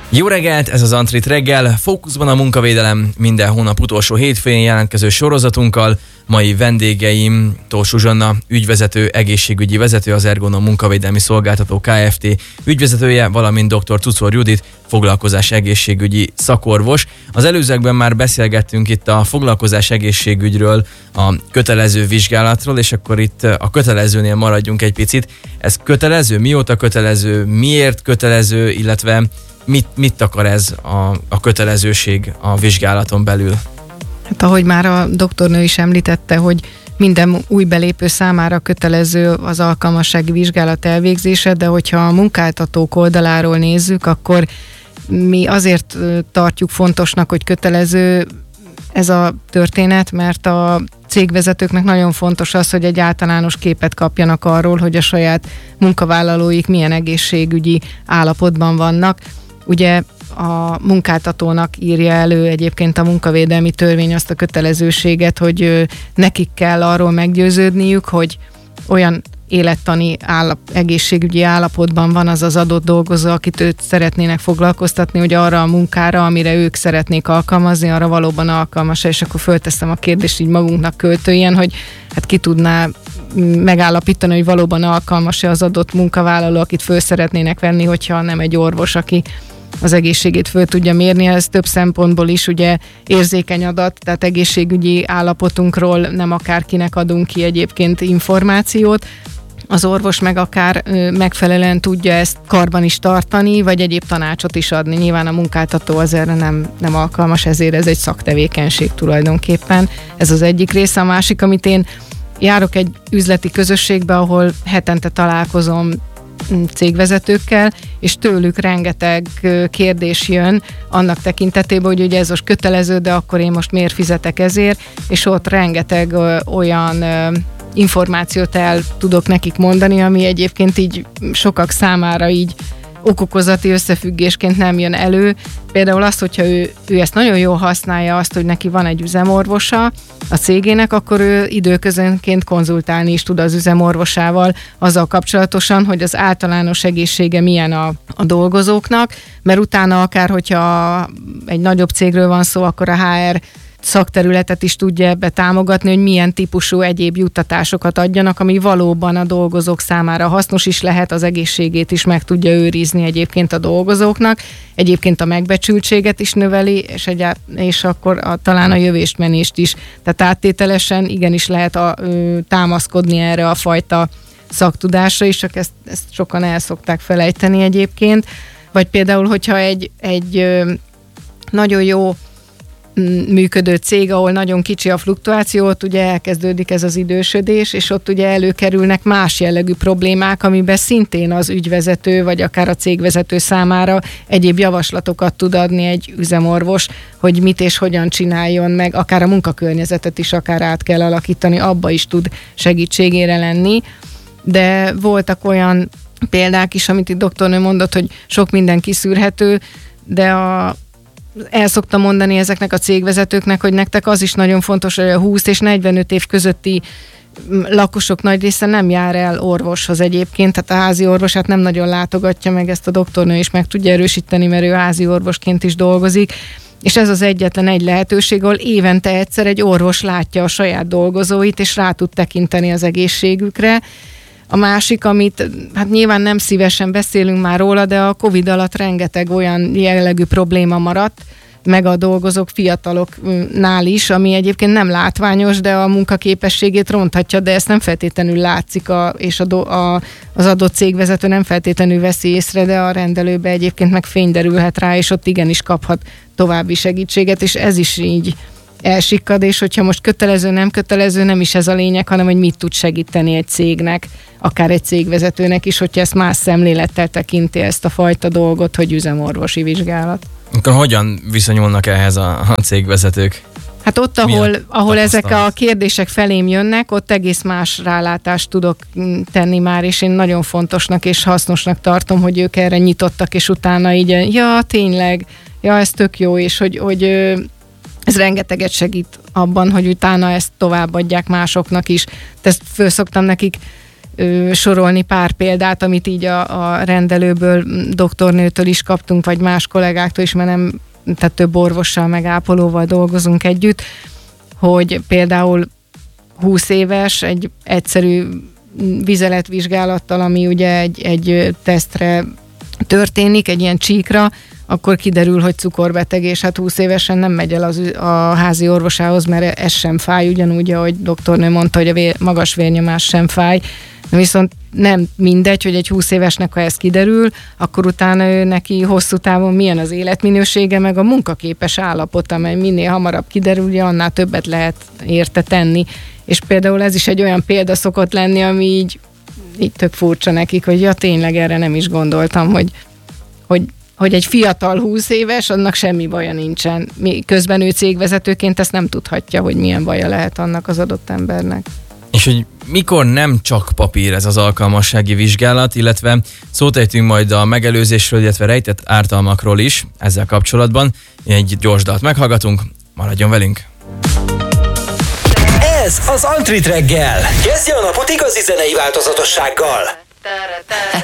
Jó reggelt, ez az Antrit reggel, fókuszban a munkavédelem, minden hónap utolsó hétfőjén jelentkező sorozatunkkal. Mai vendégeim Tóth Zsuzsanna, ügyvezető, egészségügyi vezető, az Ergonom Munkavédelmi Szolgáltató Kft. Ügyvezetője, valamint dr. Czuczor Judit, foglalkozás egészségügyi szakorvos. Az előzőkben már beszélgettünk itt a foglalkozás egészségügyről, a kötelező vizsgálatról, és akkor itt a kötelezőnél maradjunk egy picit. Ez kötelező? Mióta kötelező? Miért kötelező? Illetve mit akar ez a kötelezőség a vizsgálaton belül? Hát ahogy már a doktornő is említette, hogy minden új belépő számára kötelező az alkalmassági vizsgálat elvégzése, de hogyha a munkáltatók oldaláról nézzük, akkor mi azért tartjuk fontosnak, hogy kötelező ez a történet, mert a cégvezetőknek nagyon fontos az, hogy egy általános képet kapjanak arról, hogy a saját munkavállalóik milyen egészségügyi állapotban vannak. Ugye a munkáltatónak írja elő egyébként a munkavédelmi törvény azt a kötelezőséget, hogy nekik kell arról meggyőződniük, hogy olyan élettani egészségügyi állapotban van az az adott dolgozó, akit őt szeretnének foglalkoztatni, hogy arra a munkára, amire ők szeretnék alkalmazni, arra valóban alkalmas, és akkor fölteszem a kérdést így magunknak költőjen, hogy hát ki tudná megállapítani, hogy valóban alkalmas-e az adott munkavállaló, akit föl szeretnének venni, hogyha nem egy orvos, aki az egészségét föl tudja mérni. Ez több szempontból is ugye érzékeny adat, tehát egészségügyi állapotunkról nem akárkinek adunk ki egyébként információt. Az orvos meg akár megfelelően tudja ezt karban is tartani, vagy egyéb tanácsot is adni. Nyilván a munkáltató az erre nem alkalmas, ezért ez egy szaktevékenység tulajdonképpen. Ez az egyik része. A másik, amit én járok egy üzleti közösségbe, ahol hetente találkozom cégvezetőkkel, és tőlük rengeteg kérdés jön annak tekintetében, hogy ugye ez most kötelező, de akkor én most miért fizetek ezért, és ott rengeteg olyan információt el tudok nekik mondani, ami egyébként így sokak számára így okokozati összefüggésként nem jön elő. Például azt, hogyha ő ezt nagyon jól használja, azt, hogy neki van egy üzemorvosa a cégének, akkor ő időközönként konzultálni is tud az üzemorvosával azzal kapcsolatosan, hogy az általános egészsége milyen a dolgozóknak, mert utána akár, hogyha egy nagyobb cégről van szó, akkor a HR szakterületet is tudja ebbe támogatni, hogy milyen típusú egyéb juttatásokat adjanak, ami valóban a dolgozók számára hasznos is lehet, az egészségét is meg tudja őrizni egyébként a dolgozóknak, egyébként a megbecsültséget is növeli, és akkor talán a jövésmenést is. Tehát áttételesen igenis lehet támaszkodni erre a fajta szaktudásra is, csak ezt sokan el szokták felejteni egyébként. Vagy például, hogyha egy nagyon jó működő cég, ahol nagyon kicsi a fluktuáció, ott ugye elkezdődik ez az idősödés, és ott ugye előkerülnek más jellegű problémák, amiben szintén az ügyvezető, vagy akár a cégvezető számára egyéb javaslatokat tud adni egy üzemorvos, hogy mit és hogyan csináljon meg, akár a munkakörnyezetet is akár át kell alakítani, abba is tud segítségére lenni. De voltak olyan példák is, amit itt doktornő mondott, hogy sok minden kiszűrhető, de el szoktam mondani ezeknek a cégvezetőknek, hogy nektek az is nagyon fontos, hogy a 20 és 45 év közötti lakosok nagy része nem jár el orvoshoz egyébként, tehát a házi orvosát nem nagyon látogatja meg, ezt a doktornő is meg tudja erősíteni, mert ő házi orvosként is dolgozik, és ez az egyetlen egy lehetőség, ahol évente egyszer egy orvos látja a saját dolgozóit, és rá tud tekinteni az egészségükre. A másik, amit hát nyilván nem szívesen beszélünk már róla, de a Covid alatt rengeteg olyan jellegű probléma maradt, meg a dolgozók fiataloknál is, ami egyébként nem látványos, de a munkaképességét ronthatja, de ezt nem feltétlenül látszik, és az adott cégvezető nem feltétlenül veszi észre, de a rendelőbe egyébként meg fény derülhet rá, és ott igenis kaphat további segítséget, és ez is így elsikkad, és hogyha most kötelező, nem kötelező, nem is ez a lényeg, hanem hogy mit tud segíteni egy cégnek, akár egy cégvezetőnek is, hogyha ezt más szemlélettel tekinti ezt a fajta dolgot, hogy üzemorvosi vizsgálat. Akkor hogyan viszonyulnak ehhez a cégvezetők? Hát ott, ahol ezek a kérdések felém jönnek, ott egész más rálátást tudok tenni már, és én nagyon fontosnak és hasznosnak tartom, hogy ők erre nyitottak, és utána így, ja, tényleg, ja, ez tök jó, és hogy ez rengeteget segít abban, hogy utána ezt továbbadják másoknak is. Ezt föl szoktam nekik sorolni pár példát, amit így a rendelőből, doktornőtől is kaptunk, vagy más kollégáktól is, mert nem, tehát több orvossal, meg ápolóval dolgozunk együtt, hogy például 20 éves egy egyszerű vizeletvizsgálattal, ami ugye egy tesztre történik, egy ilyen csíkra, akkor kiderül, hogy cukorbeteg, és hát 20 évesen nem megy el a házi orvosához, mert ez sem fáj, ugyanúgy, ahogy doktornő mondta, hogy a magas vérnyomás sem fáj. Viszont nem mindegy, hogy egy 20 évesnek, ha ez kiderül, akkor utána ő neki hosszú távon milyen az életminősége, meg a munkaképes állapot, amely minél hamarabb kiderül, annál többet lehet érte tenni. És például ez is egy olyan példa szokott lenni, ami így tök furcsa nekik, hogy ja, tényleg erre nem is gondoltam, hogy egy fiatal 20 éves, annak semmi baja nincsen. Közben ő cégvezetőként ezt nem tudhatja, hogy milyen baja lehet annak az adott embernek. És hogy mikor nem csak papír ez az alkalmassági vizsgálat, illetve szót ejtünk majd a megelőzésről, illetve rejtett ártalmakról is ezzel kapcsolatban. Egy gyors dalt meghallgatunk, maradjon velünk! Ez az Antrit reggel. Kezdje a napot igazi zenei változatossággal.